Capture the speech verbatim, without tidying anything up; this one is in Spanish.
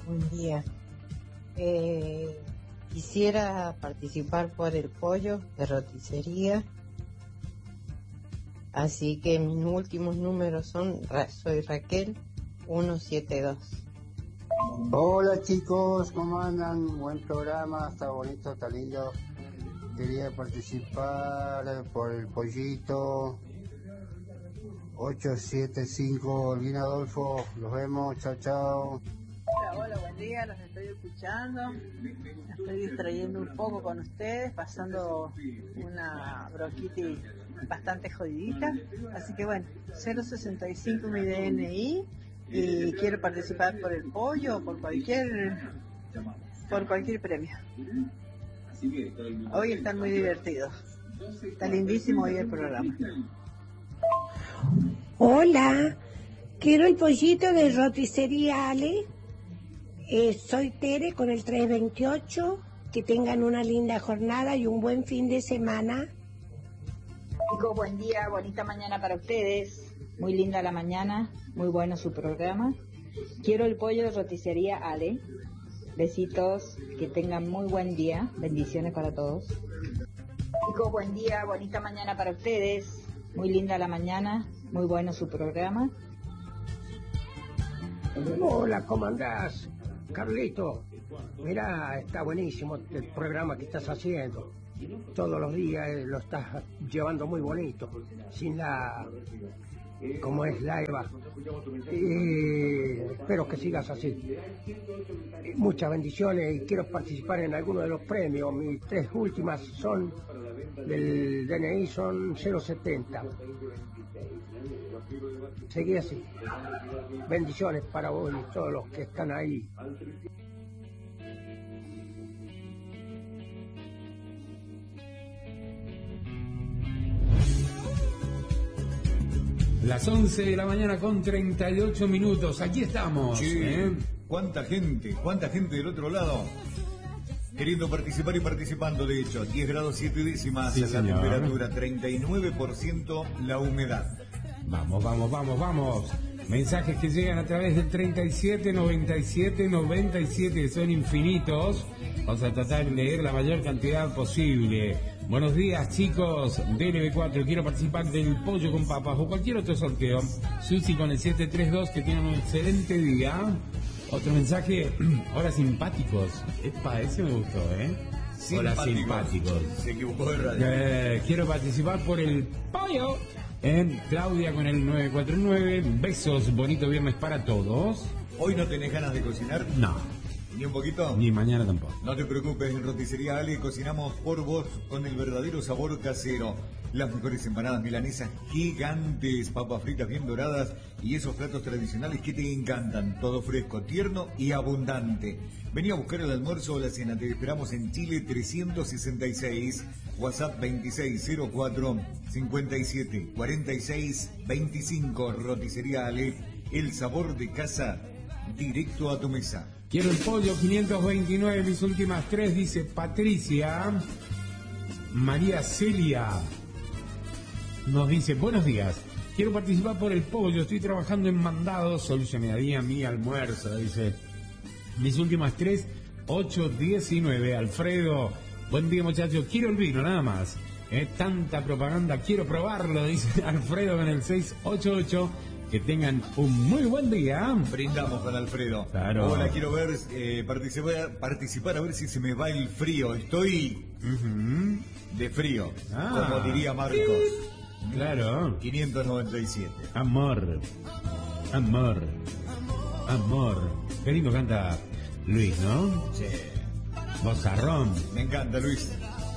Buen día. Eh, quisiera participar por el pollo de roticería. Así que mis últimos números son, soy Raquel, ciento setenta y dos. Hola chicos, ¿cómo andan? Buen programa, está bonito, está lindo. Quería participar por el pollito. ocho siete cinco, Olvina Adolfo, los vemos, chao chao. Hola, hola, buen día, los estoy escuchando, me estoy distrayendo un poco con ustedes, pasando una bronquitis bastante jodidita, así que bueno, cero sesenta y cinco mi D N I y quiero participar por el pollo o por cualquier, por cualquier premio. Hoy están muy divertidos, está lindísimo hoy el programa. Hola, quiero el pollito de roticería Ale. Eh, soy Tere con el trescientos veintiocho. Que tengan una linda jornada y un buen fin de semana. Chicos, buen día, bonita mañana para ustedes. Muy linda la mañana, muy bueno su programa. Quiero el pollo de roticería Ale. Besitos, que tengan muy buen día. Bendiciones para todos. Chicos, buen día, bonita mañana para ustedes. Muy linda la mañana, muy bueno su programa. Hola, ¿cómo andás? Carlito, mirá, está buenísimo el programa que estás haciendo. Todos los días lo estás llevando muy bonito, sin la... como es la Eva. Y espero que sigas así. Muchas bendiciones y quiero participar en alguno de los premios. Mis tres últimas son del D N I, son cero setenta. Seguí así. Bendiciones para vos y todos los que están ahí. Las once de la mañana con treinta y ocho minutos. Aquí estamos. Sí. ¿eh? ¿Cuánta gente? ¿Cuánta gente del otro lado? Queriendo participar y participando, de hecho. diez grados siete décimas Sí, la señor. temperatura, treinta y nueve por ciento la humedad. Vamos, vamos, vamos, vamos. Mensajes que llegan a través del treinta y siete, noventa y siete, noventa y siete, que son infinitos. Vamos a tratar de leer la mayor cantidad posible. Buenos días, chicos. D N B cuatro, quiero participar del pollo con papas o cualquier otro sorteo. Susi con el siete tres dos, que tienen un excelente día. Otro mensaje. Hola, simpáticos. Epa, ese me gustó, ¿eh? Hola, simpáticos. Se equivocó de radio. Eh, quiero participar por el pollo. En Claudia con el nueve cuatro nueve. Besos, bonito viernes para todos. ¿Hoy no tenés ganas de cocinar? No. ¿Ni un poquito? Ni mañana tampoco. No te preocupes, en Roticería Ale cocinamos por vos con el verdadero sabor casero. Las mejores empanadas milanesas gigantes, papas fritas bien doradas y esos platos tradicionales que te encantan. Todo fresco, tierno y abundante. Vení a buscar el almuerzo o la cena. Te esperamos en Chile trescientos sesenta y seis, WhatsApp veintiséis cero cuatro, cincuenta y siete, cuarenta y seis, veinticinco. Roticería Ale, el sabor de casa directo a tu mesa. Quiero el pollo quinientos veintinueve, mis últimas tres, dice Patricia. María Celia nos dice, buenos días, quiero participar por el pollo, estoy trabajando en mandado, solucionaría mi almuerzo, dice. Mis últimas tres, ocho diecinueve, Alfredo, buen día muchachos, quiero el vino, nada más. Eh, tanta propaganda, quiero probarlo, dice Alfredo con el seis ocho ocho. Que tengan un muy buen día. Brindamos con Alfredo. Claro. Hola, quiero ver, eh, participar, participar a ver si se me va el frío. Estoy Uh-huh. de frío, Ah. como diría Marcos. Claro. quinientos noventa y siete. Amor. Amor. Amor. Qué lindo canta Luis, ¿no? Sí. Bozarrón. Me encanta, Luis.